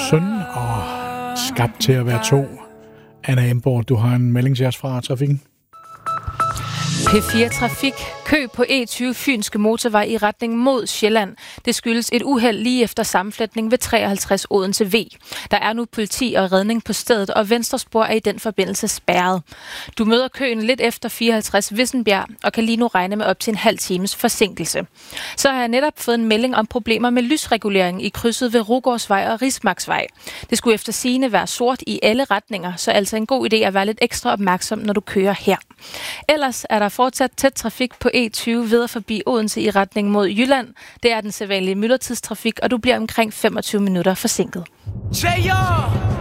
søn og skabt til at være to. Anna Emborg, du har en melding til os fra trafikken. P4 Trafik. Kø på E20 Fynske Motorvej i retning mod Sjælland. Det skyldes et uheld lige efter sammenfletning ved 53 Odense V. Der er nu politi og redning på stedet, og venstre spor er i den forbindelse spærret. Du møder køen lidt efter 54 Vissenbjerg og kan lige nu regne med op til en halv times forsinkelse. Så har jeg netop fået en melding om problemer med lysregulering i krydset ved Rugårdsvej og Rismarksvej. Det skulle efter sigende være sort i alle retninger, så altså en god idé at være lidt ekstra opmærksom, når du kører her. Ellers er der fortsat tæt trafik på E20 videre forbi Odense i retning mod Jylland. Det er den sædvanlige myldretidstrafik, og du bliver omkring 25 minutter forsinket.